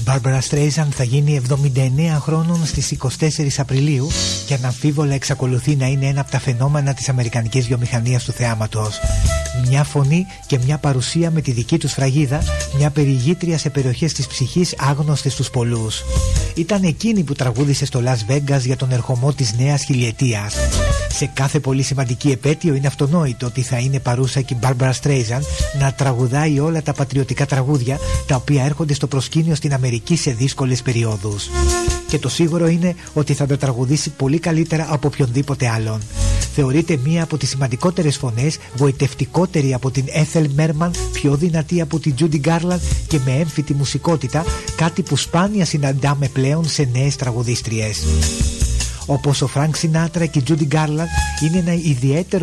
Barbra Streisand θα γίνει 79 χρόνων στις 24 Απριλίου και αναμφίβολα εξακολουθεί να είναι ένα από τα φαινόμενα της αμερικανικής βιομηχανίας του θεάματος. Μια φωνή και μια παρουσία με τη δική του σφραγίδα, μια περιηγήτρια σε περιοχές της ψυχής άγνωστες στους πολλούς. Ήταν εκείνη που τραγούδισε στο Las Vegas για τον ερχομό της νέας χιλιετίας. Σε κάθε πολύ σημαντική επέτειο είναι αυτονόητο ότι θα είναι παρούσα και η Barbra Streisand να τραγουδάει όλα τα πατριωτικά τραγούδια τα οποία έρχονται στο προσκήνιο στην Αμερική σε δύσκολες περιόδους. Και το σίγουρο είναι ότι θα τα τραγουδήσει πολύ καλύτερα από οποιονδήποτε άλλον. Θεωρείται μία από τις σημαντικότερες φωνές, γοητευτικότερη από την Ethel Merman, πιο δυνατή από την Judy Garland και με έμφυτη μουσικότητα, κάτι που σπάνια συναντάμε πλέον σε νέες τραγουδίστριες. Όπως ο Frank Sinatra και η Judy Garland είναι ένα ιδιαίτερο